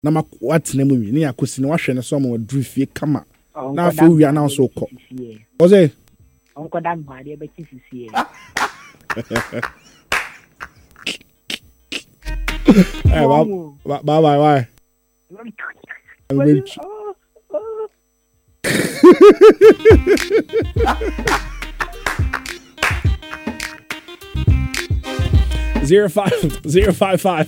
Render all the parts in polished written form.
na ma what na mu wi ne akosi ne wahwe ne so ma wadru fie kama na afa wi ana so kɔ o say onko da mo ade be tisisi eh bye 05055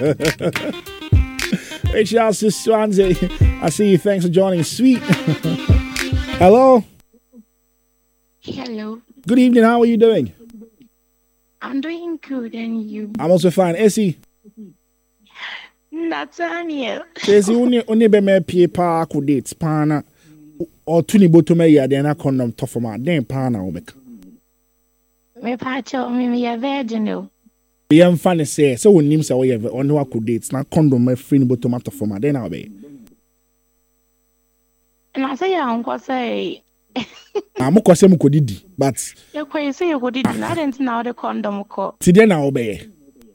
H.R. Swansea, I see you. Thanks for joining. Sweet. Hello. Hello. Good evening. How are you doing? I'm doing good, and you? I'm also fine. Essie. Nathaniel. Essie, only be me paper could dates pana or tuni bottom ya then a condom tough then pana obek. Me pacho me ya virgin. The young funny say so when him say we have on who could dates na condom me free bottom tough for my then I'll be. And I say uncle say I'm a question could did but you quite say you could did not didn't know the condom call. Today now obey.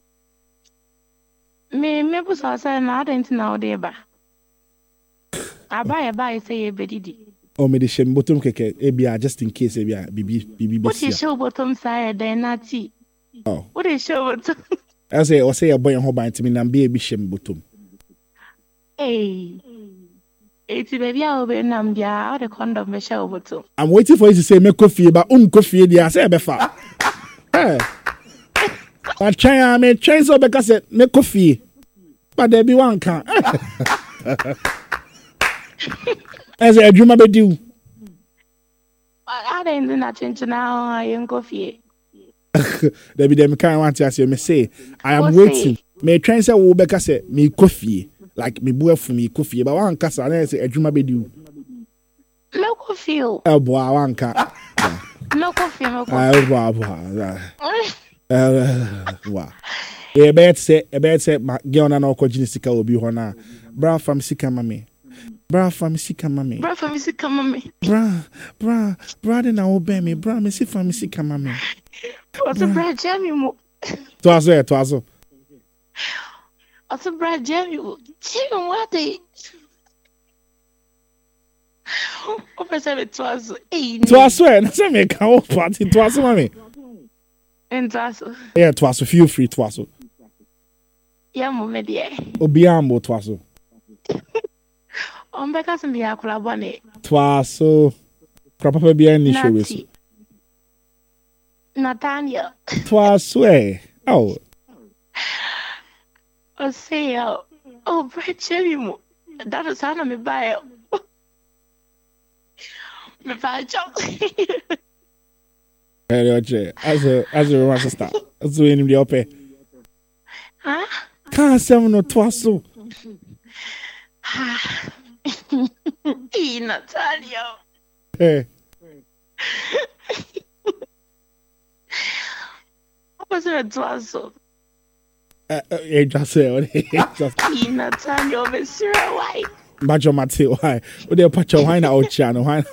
Me was also not didn't know the ba. I buy say a bedidi. Oh, me the shame bottom keke ebia just in case ebia bibi. What is show bottom side then not tea? Oh. What is show bottom? I say a boy and hobby to me and be a shame bottom. Hey. It's baby I'll be nambia the condom be show bottom. I'm waiting for you to say me coffee but coffee dia say befa. Eh. But try so because me coffee. But there be one can. As a dream about you. I didn't not change now. I am coffee. There be them kind want to ask you. Me say I am waiting. Me try say wo beka say me coffee like me boy for me coffee. But one kasa na say a dream about you. No coffee. Oh boy, one can. No coffee. No coffee. Wow. E bet say ma girl na no ko jini sika obi ho na. Bra fam sika mami. Bra fam sika mami. Bra de na obey me. Bra me si fam sika mami. What's a bra jammy mo? Twazo. What's a bra jammy mo? Chicken what they? O percebe twazo. Twazo, na se me ka o party twazo mami. En twazo. Yeah, twazo, feel free twazo. Ya mo me die. Obi ambo twazo. Ombeka se bia kula bone. Twazo. Krapa bia ni show we. Nathaniel. Twazo. Oh. O say oh breche mo. That is how me buy. Me buy job. Hey, as a romantic star. That's the name of the Huh? Can't say no twazo. Nathaniel. Hey. What's it twazo? Just say Nathaniel, Mr. White. Bajo Mate, why? Would they put your wine out, channel? Why?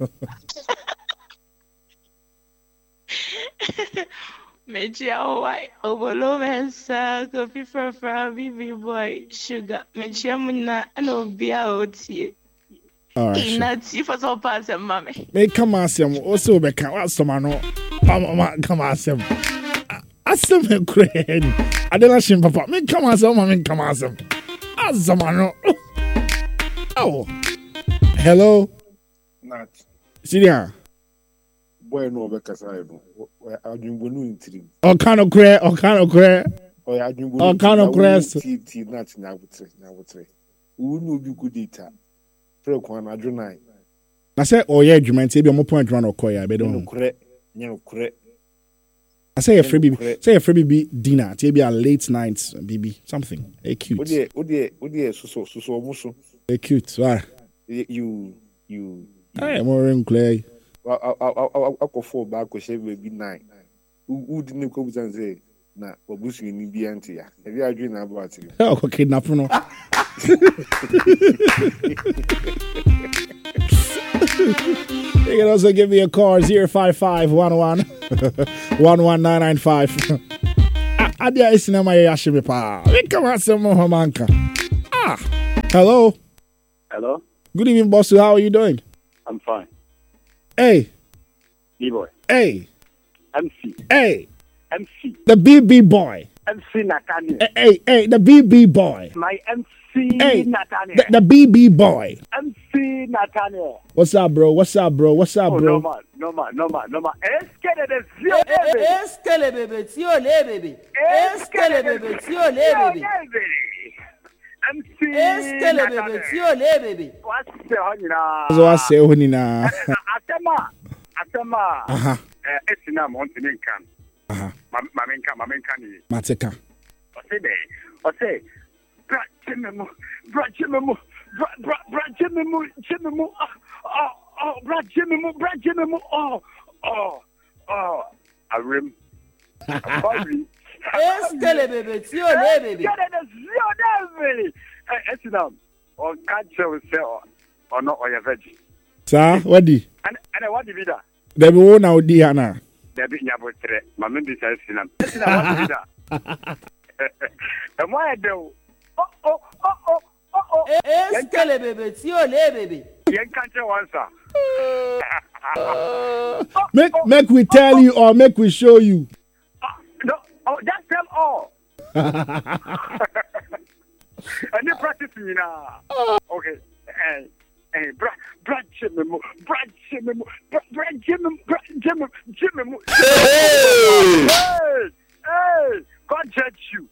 Mejia white overload mensa coffee from baby boy sugar. Mejia muna no be out here. All right. Not see for so pass and mammy. Make come ask him. Also, be can ask someone. Come ask him. Ask him, Craig. I don't ask him, Papa. Make come ask him. Mommy, come ask him. Ask someone. Oh, hello. Not. See there. Boy, no, because I don't know. Oh, kind of cray. Oh, kind of grass. Tea, not now. Who know you good eater? Prequan, I do not. I said, oh, yeah, you might say, I'm a point run or coy. I don't know. Correct. I say a free baby dinner. Maybe a late night, baby, something. A cute. Oh, dear, so. A cute. Why? You. I am more in clay. I'll go for back or shave baby 9. Who didn't come and say, nah, or bushing in the anti. Have you a dream about it? Oh, kidnap no. You can also give me a call 05511 11995. Adia is in my yashimi pa. We come out some more manka. Ah. Hello. Hello. Good evening, Bosu. How are you doing? I'm fine. Hey. B-boy. Hey. MC. Hey. MC. The BB boy. MC Nathaniel. Hey, the BB boy. My MC Nathaniel. The BB boy. MC Nathaniel. What's up, bro? What's up, bro? No man. Eskele bebe, tiole bebe. MC Eskele bebe, tiole bebe. What's the honina? So I say honina. Atema. Esina montinin kan. Mamenka ni. Mateka. Ose. Bra chememu. Bra chememu. Arim. Sorry. Eskele bebe, tiole bebe. Esinam. On can't show or not or your veggie. Sir, what di? And what did that? There be one now di ana. There be nyabotre. Mama bi say Esinam. Esinam what did that? Am I do? Oh. Eskele bebe, tiole bebe. Yen can't answer. Make we tell you or make we show you. No, just tell all. And you practice me now. Okay. Hey, bra chimemu. Hey, God judge you.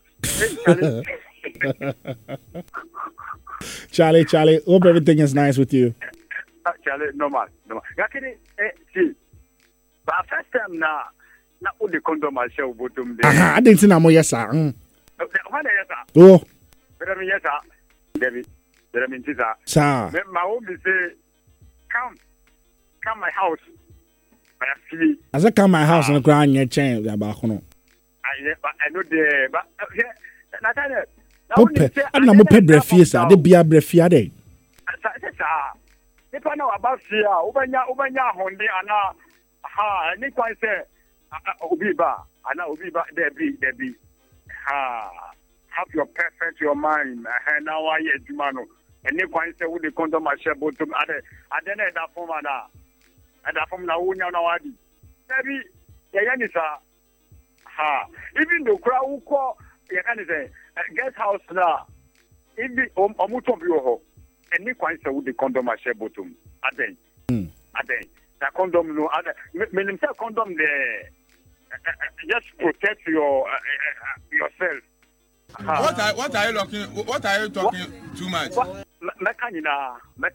Charlie, hope everything is nice with you. Charlie, normal. Yakini, see. But first time na udi condom I share bottom there. I didn't see no yes sir. When yes sir. Oh. But yes sir. David. There mean sir. Sir. My home say come my house. I feel. As I come my house and cry in your chain about no. I know the but Nathaniel. I don't know brefie sir. They be a brefie dey. Sir. Nipa na about fear. Ubanya honde ana ha ni kwan say obi ba there be ha have your perfect your mind now why adwuma no any kwan say we the condom share bottom ade na da form na wonya na wadi there be ya sa ha even the crowd who call you can say guest house na if the omuto bi ho any kwan say we the condom share bottom ade the condom no ade meaning say condom there just protect yourself. What are you looking? What are you talking too much? Mekanina.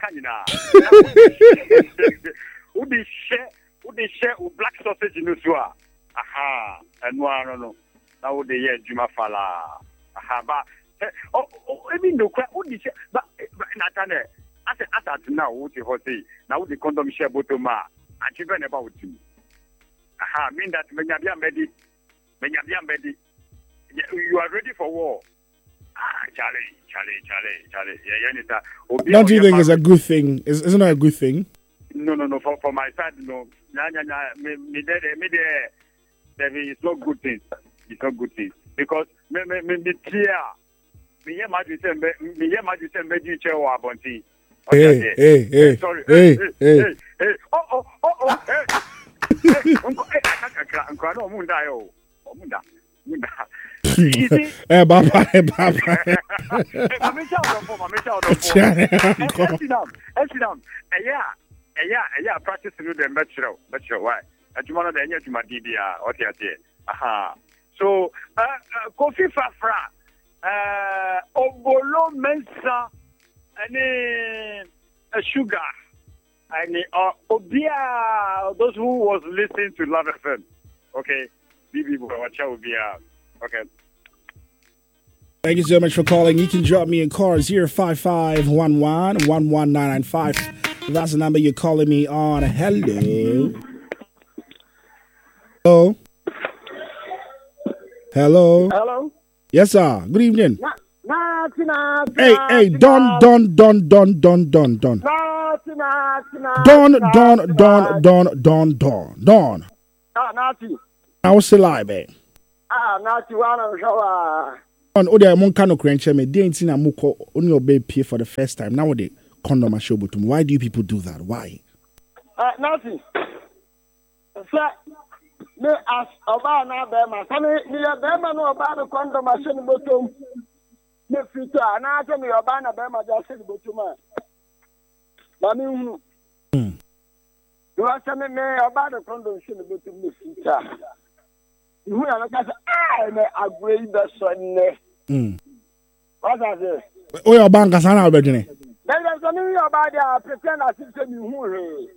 Udi share black sausage in Usua. Aha, and no. Now the year Juma Fala. Aha, but I mean no crap. Udi share, but Natane. As now, what you say now the condom share botoma. And you about you. Aha, mean that Menyabian Bedi. You are ready for war. Charlie. Don't you think it's a good thing? Isn't it a good thing? No. For my side, no. It's not good thing. It's not good thing because me Hey. Sorry. Baba. Practice to the metro. Why? Ajumana the enya juma DBA. What you say? Aha. So, Kofi Fafra, Obolo Mensa, and Sugar, and Obia. Those who was listening to Love FM. Okay. BB boy, watch out, Obia. Okay. Thank you so much for calling. You can drop me a call 05511-11995. That's the number you're calling me on. Hello. Hello. Yes, sir. Good evening. Hey, Don. Nati. I was still live, eh? Nati, one of show. On Odia Moncano Crench, me didn't see a muko on your baby pay for the first time. Now the condom a show, but why do you people do that? Why? Nothing. Sir, me as Oba na Bema. Me a Bema no about the condom machine bottom. Me future. And I tell me Oba na Bema just said bottom. Mami, you are telling me about the condom machine bottom me future. You are like I agree the son. What I say? Oh, your bank has an already. Then there's something about the pretend as if you who.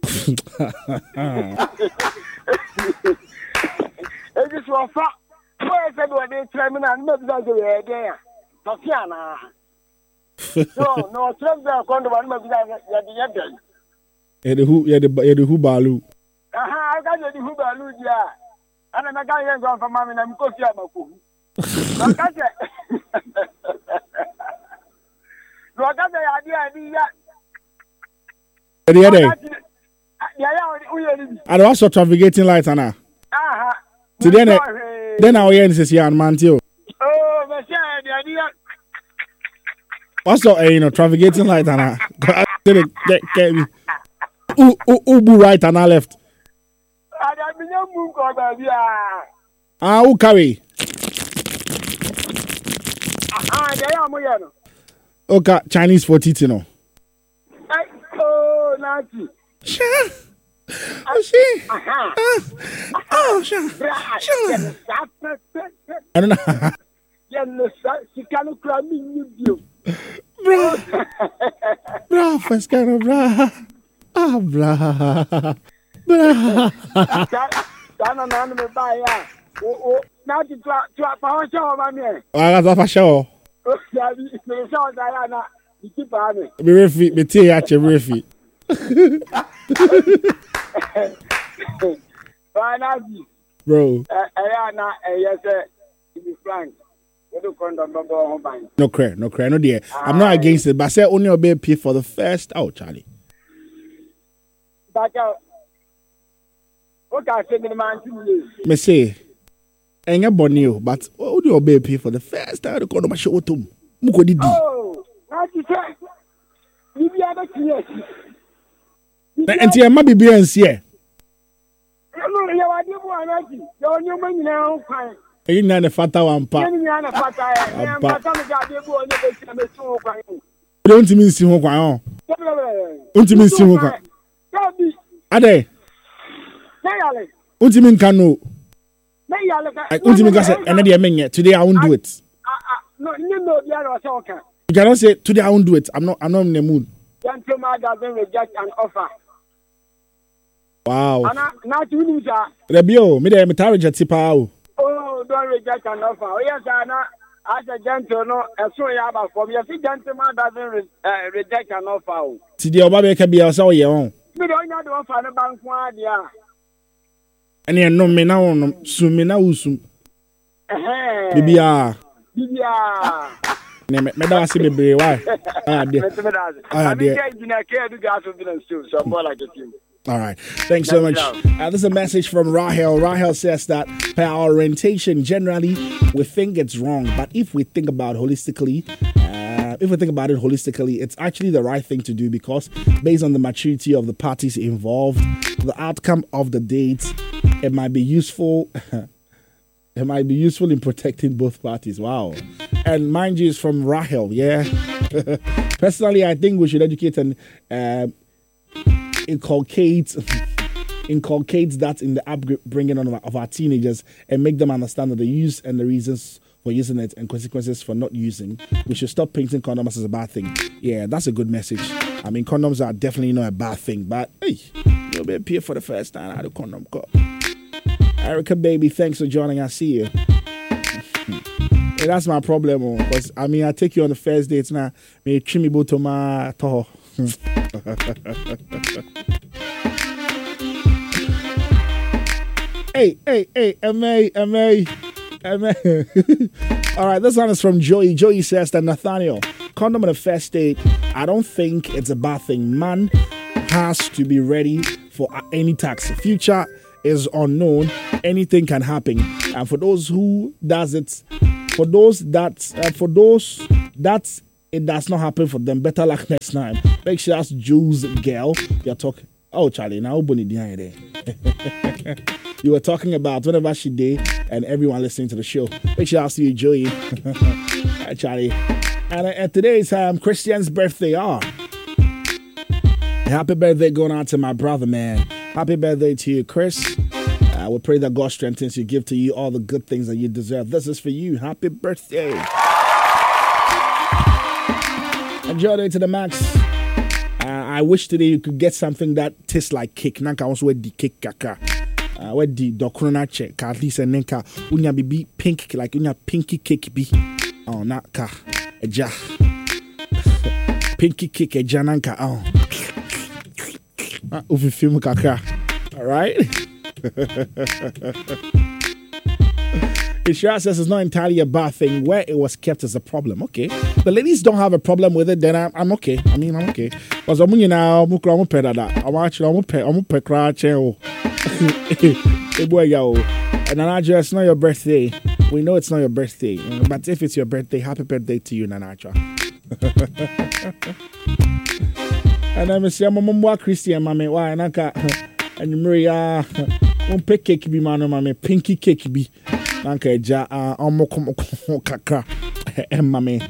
It is for fact. Where said what they try me and not that they are there. Tatiana. No, trust the condom and not that the who balu. I got the who balu, yeah. And I'm a guy who gone from Mammy and Coffee. I got the idea. The other day. And also navigating light, Anna. Today, then our ends is here, man, too. Oh, the idea. Also, navigating light, Anna. Didn't get me. Ubu right and I left. Who carry? Okay, Chinese for Titino. Oh, Nancy. Sure. Oh, she. Oh, sure. I don't know. She can't cry me. Bro. Bro, first kind of bro. Ah, bro. Bro. Now to a power show, my man. I got a show. Be refi, be tea at your refi. Bro. No cry, no dear. I'm not against it, but I say only obey pay for the first. Oh, Charlie. Me say, ain't bonny, but only obey pay for the first time. The condom show to Muko did. Oh, not to say. You be able to yes. And see, my baby and see. No, you are the one. Don't you mean now? You know the fatter one part. Don't mean see who cry. Don't mean see who cry. Ade. Don't mean can no. Don't mean can and they mean today I won't do it. No, you know the other okay. You cannot say today I won't do it. I'm not in the mood. Gentleman doesn't reject an offer. Wow. Not you need that. Rebio, me the marriage at Tipao. Oh, don't reject an offer. Oh, yes, Anna. As a gentleman, as so you have a form. Yes, gentleman doesn't reject an offer. Today, Obama can be also your own. We don't know the offer the bank one, yeah. And you know me now, soon me now, soon. Bibia. Me da see me be why. All right. Thanks so much. This is a message from Rahel. Rahel says that per our orientation, generally, we think it's wrong. But if we think about it holistically, it's actually the right thing to do because based on the maturity of the parties involved, the outcome of the date, it might be useful. It might be useful in protecting both parties. Wow. And mind you, it's from Rahel, yeah? Personally, I think we should educate and inculcate that in the upbringing of our teenagers and make them understand that the use and the reasons for using it and consequences for not using. We should stop painting condoms as a bad thing. Yeah, that's a good message. I mean, condoms are definitely not a bad thing, but hey, you'll be appear for the first time. I had a condom cup. Erica, baby, thanks for joining. I see you. Hey, that's my problem, because I mean, I take you on the first dates now. Me trim me to my toe. Hey, MA. All right, this one is from Joey. Joey says that Nathaniel, condom on the first date, I don't think it's a bad thing. Man has to be ready for any tax. Future is unknown. Anything can happen. And for those who does it For those that it does not happen for them, better luck next time. Make sure that's Jules girl. You're talking. Oh, Charlie, now Bonnie behind there. You were talking about whenever she did, and everyone listening to the show. Make sure I'll see you, Joey. Hi, Charlie. And today is Christian's birthday. Happy birthday going out to my brother, man. Happy birthday to you, Chris. We pray that God strengthens you, give to you all the good things that you deserve. This is for you. Happy birthday. Enjoy it to the max. I wish today you could get something that tastes like cake. Nanka also wear the cake kaka. Where the dokrona check at least and nenka unya bibi pink like unya pinky cake bi. Oh naka eja. Pinky cake eja nanka oh. Ufi film kaka. All right. It sure says it's not entirely a bad thing. Where it was kept as a problem. Okay. The ladies don't have a problem with it, then I'm okay. I mean, I'm okay. Because I'm now, I'm actually, I'm and Nanaja, it's not your birthday. We know it's not your birthday. But if it's your birthday, happy birthday to you, Nanaja. And I'm saying, I'm Christian, mammy. Why? And Maria, pick cake be man, mammy, pinky cake be. Nanka ja kaka mammy.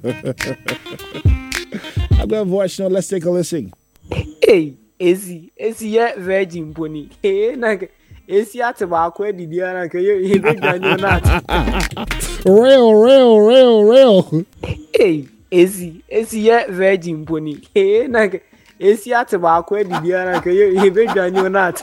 I got a voice now. Let's take a listen. Hey, Ezi yet virgin pony. Hey, Naga, Ezi at a walk where the Diana can you not? Real. Hey, Ezi yet virgin pony. Hey, Naga, Ezi at a walk where the Diana can you not?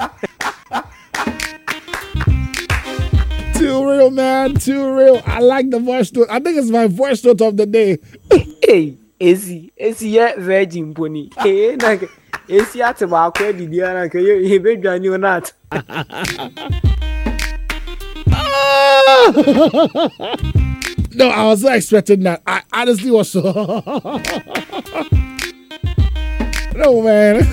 Too real, man. Too real. I like the voice note. I think it's my voice note of the day. Hey, Ezi yet virgin pony. Hey, Naga, Ezi at a walk where the Diana can you not? No, I was not expecting that. I honestly was so. No, man.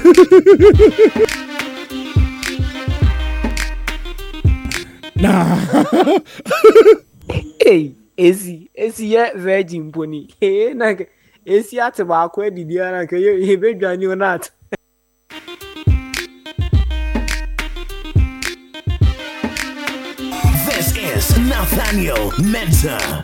Nah. Hey, Ezi yet virgin pony. Hey, Naga, Ezi at a walk where the Diana can you not? This is Nathaniel Mensah.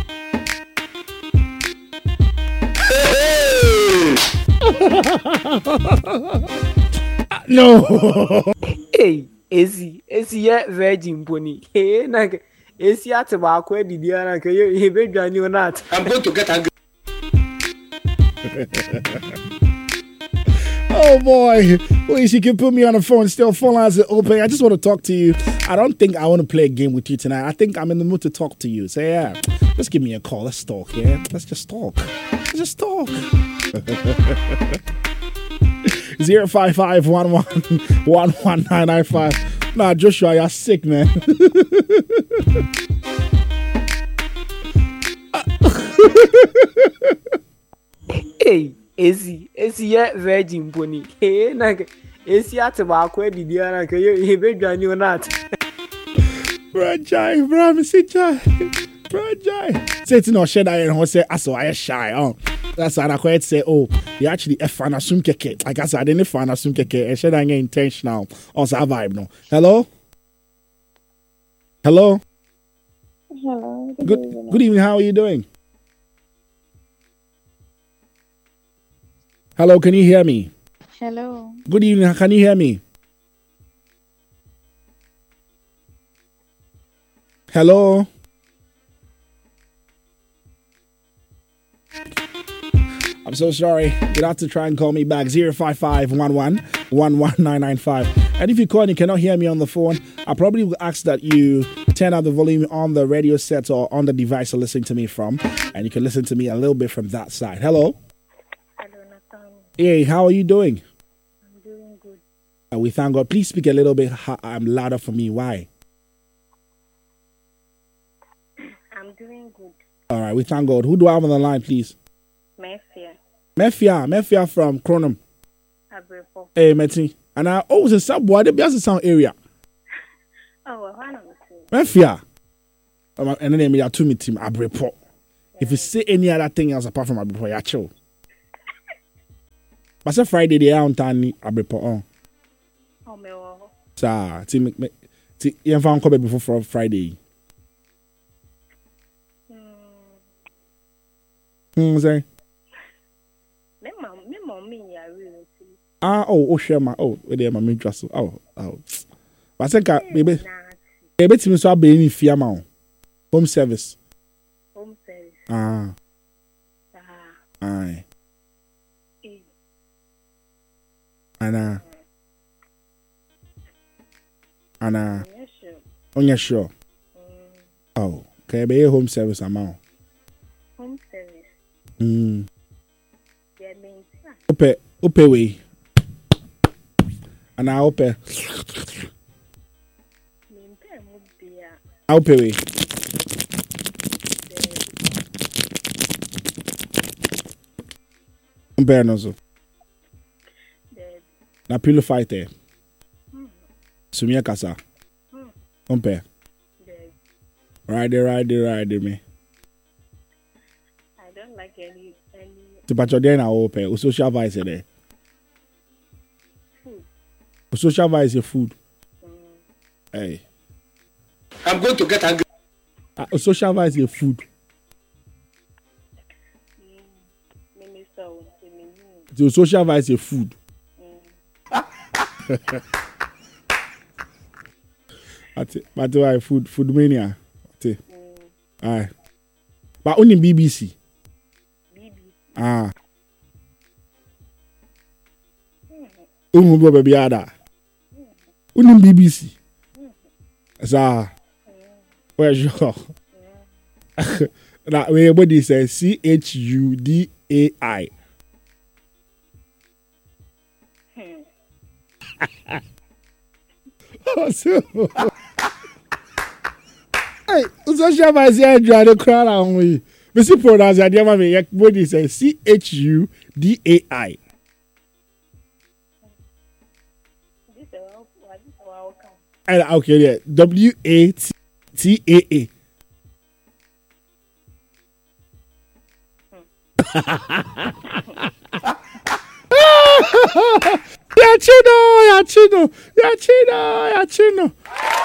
No. Hey, Ezi yet virgin pony. Hey, Naga, Ezi at a walk where the Diana can you not? I'm going to get angry. Oh boy. Please, you can put me on the phone. Still, phone lines are open. I just want to talk to you. I don't think I want to play a game with you tonight. I think I'm in the mood to talk to you. So yeah, just give me a call. Let's talk, yeah? Let's just talk. 05511111995. Nah, Joshua, you're sick, man. Hey, Ezi yet virgin pony. Hey, Naga, Ezi at a walk where the Diana can you not? Brajai, say to no shed I and say I saw I shy. Oh, that's what I quite say. Oh, you actually a fan of some keke. Like I said, I didn't fan of some keke. And shed I get intentional. Also, a vibe no. Hello. Hello. Good evening. How are you doing? Hello. Can you hear me? Hello. Good evening. Can you hear me? Hello. I'm so sorry. You'll have to try and call me back. 05511111995. And if you call and you cannot hear me on the phone, I probably will ask that you turn up the volume on the radio set or on the device you're listening to me from. And you can listen to me a little bit from that side. Hello. Hello, Nathan. Hey, how are you doing? I'm doing good. We thank God. Please speak a little bit louder for me. Why? I'm doing good. All right, we thank God. Who do I have on the line, please? Mefia from Cronum. Abrefo. Hey, Meti. And it's a subboy. They be a sound area. Oh, one of the two. Mefia. And then me to me team Abrepo. If you say any other thing else apart from Abrepo, you chill. But say Friday they are on tani Abrepo on. Oh me wo. Sa ti you found come before Friday. Say. Me mommy ya real. Share my where they my me just oh. But say ka baby team so be any fear ma. Home service. Aye. Anna. On your sure. Oh, okay, be home service amount. Home service. Yeah, means. Ope way. And I ope. I ope way. Compare nozo. Na pillow fighter. Sumia kasa. Compare. Ride me. I don't like any. To patch your na open. O social vice there. Food. O social vice your food. Hey. I'm going to get angry. O social vice your food. To social vice your food. But why food mania? Aye. But only BBC. Baby ada. Only BBC. Sa. Where's your? That way body says CHUDAI. Hey, social vice here try to cry on we. Me see pronounce your dear mommy. Body says CHUDAI. Okay, yeah. WATAA. Yachino.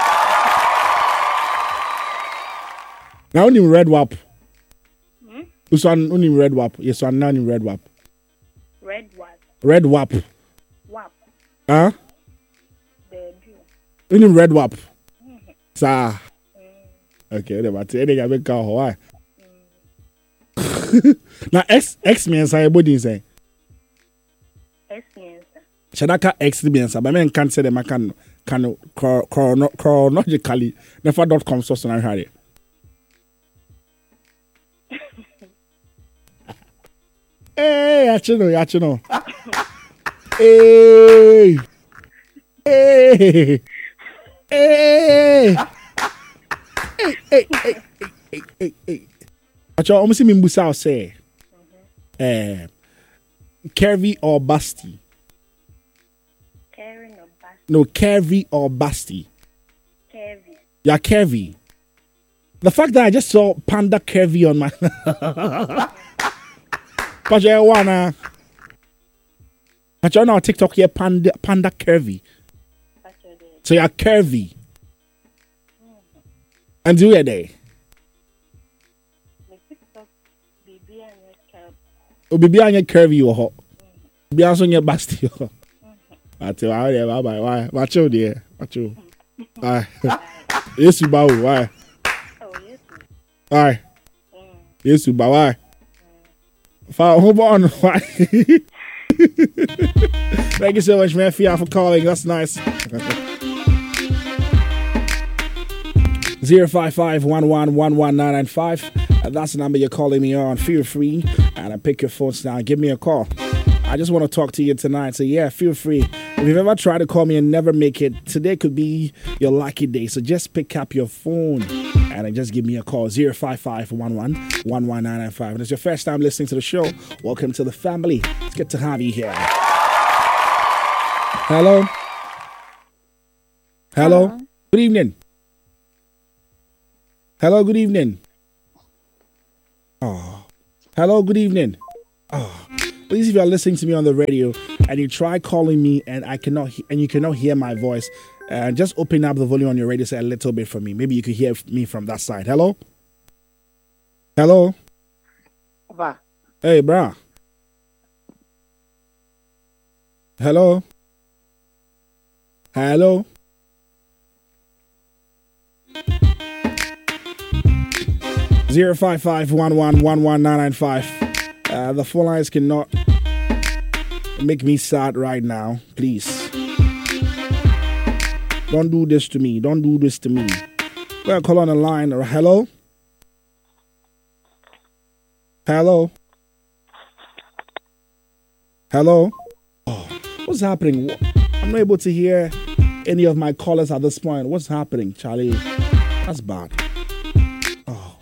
Now only red wap. This one only red wap. Yes, one now red wap. Red what? Red wap. Wap. Huh? Only red wap. Sa. Okay, the but any guy make Hawaii. Now X means I body say. Shadaka X means but men can't say them can chronologically never.com source on Harry. Hey, yachino. Hey. Acho, almost me mbusa say. Curvy or busty? No, curvy or busty? Curvy. Yeah, curvy. The fact that I just saw Panda Curvy on my Pajawana. I join our TikTok here, Panda Curvy. So you're curvy. And do you there? Oh, baby, I'm curvy or hot. Be also your basti. I tell you, why? Watch you there. Watch you. Aye. Yes, you bow. Why? Aye. Yes, you bow. Why? Hold on. Why? Thank you so much, man, for calling. That's nice. 055-11-11995. That's the number you're calling me on. Feel free and I pick your phones now. Give me a call. I just want to talk to you tonight. So yeah, feel free. If you've ever tried to call me and never make it, today could be your lucky day. So just pick up your phone and just give me a call. 055-11-11995. And it's your first time listening to the show. Welcome to the family. It's good to have you here. Hello. Hello. Good evening. Hello, good evening. Oh. Hello, good evening. Oh. Please, if you are listening to me on the radio and you try calling me and you cannot hear my voice, just open up the volume on your radio set a little bit for me. Maybe you could hear me from that side. Hello? Hello? Papa. Hey, brah. Hello? Hello? Zero 551111995. The phone lines cannot make me sad right now. Please. Don't do this to me. Don't do this to me. Well, call on the line. Hello? Hello? Hello? Oh, what's happening? I'm not able to hear any of my callers at this point. What's happening, Charlie? That's bad. Oh.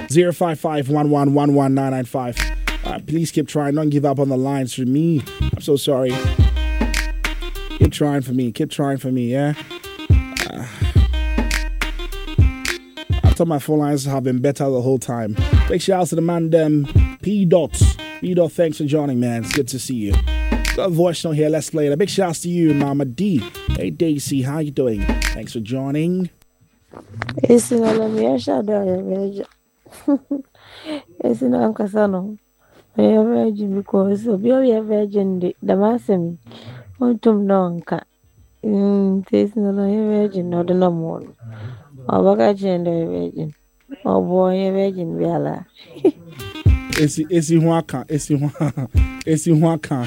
055111995. Please keep trying. Don't give up on the lines for me. I'm so sorry. Keep trying for me. Keep trying for me, yeah? I thought my phone lines have been better the whole time. Big shout out to the man, P. Dots. P. Dot, thanks for joining, man. It's good to see you. Got a voice on here. Let's play it. A big shout out to you, Mama D. Hey, Daisy, how you doing? Thanks for joining. It's in a shadow. It's in a casano. I am virgin because of your virgin, the massam. Untum nonca. Taste no virgin, not no more. Or bagage virgin. Oh boy, a virgin, Viala. It's in Waka. It's in Waka.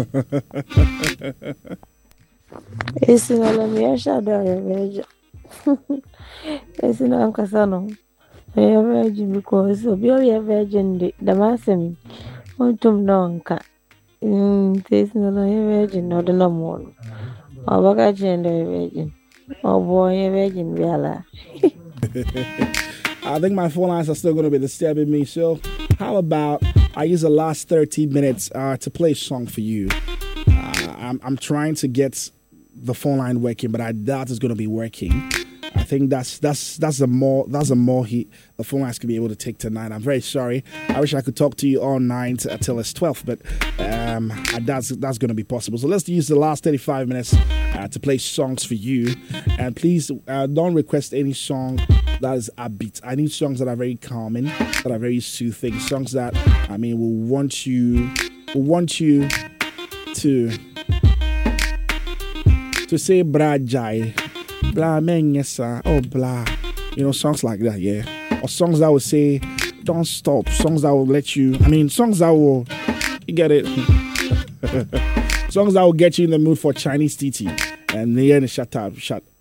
It's in a shadow. Virgin. It's in a casano. I am virgin because of your virgin, the massam. Untum nonca. Taste no virgin, not no more. Or bagage virgin. Oh boy, a virgin, Viala. I think my phone lines are still going to be disturbing me. So, how about I use the last 30 minutes to play a song for you? I'm trying to get the phone line working, but I doubt it's going to be working. I think that's the more heat the phone lines could be able to take tonight. I'm very sorry. I wish I could talk to you all night until it's 12, but that's going to be possible. So let's use the last 35 minutes to play songs for you. And please don't request any song that is upbeat. I need songs that are very calming, that are very soothing, songs that will want you to say bra jai, blah menyesa, oh blah, songs like that, yeah. Or songs that will say don't stop, songs that will let you, songs that will, you get it. Songs that will get you in the mood for Chinese TT. And then shut